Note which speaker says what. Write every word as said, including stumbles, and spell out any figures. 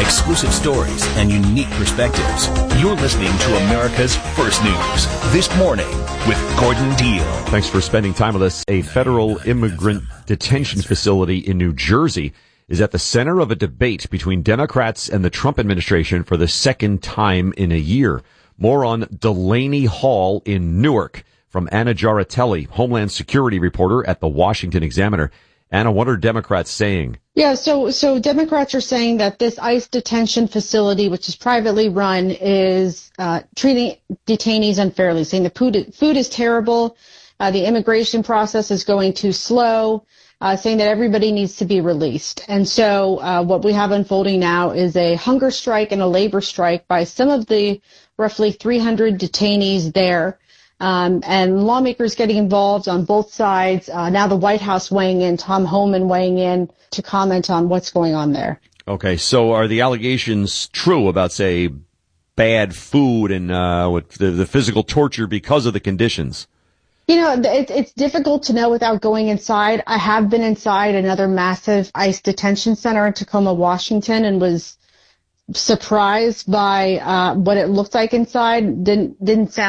Speaker 1: exclusive stories, and unique perspectives. You're listening to America's First News This Morning with Gordon Deal.
Speaker 2: Thanks for spending time with us. A federal immigrant detention facility in New Jersey is at the center of a debate between Democrats and the Trump administration for the second time in a year. More on Delaney Hall in Newark from Anna Giarratelli, Homeland Security reporter at the Washington Examiner. Anna, what are Democrats saying?
Speaker 3: Yeah, so so Democrats are saying that this ICE detention facility, which is privately run, is uh, treating detainees unfairly, saying the food, food is terrible, uh, the immigration process is going too slow, uh, saying that everybody needs to be released. And so uh, what we have unfolding now is a hunger strike and a labor strike by some of the roughly three hundred detainees there. Um, and lawmakers getting involved on both sides. Uh, now the White House weighing in, Tom Homan weighing in to comment on what's going on there.
Speaker 2: Okay, so are the allegations true about, say, bad food and uh, with the, the physical torture because of the conditions?
Speaker 3: You know, it, it's difficult to know without going inside. I have been inside another massive ICE detention center in Tacoma, Washington, and was surprised by uh, what it looked like inside. Didn't didn't sound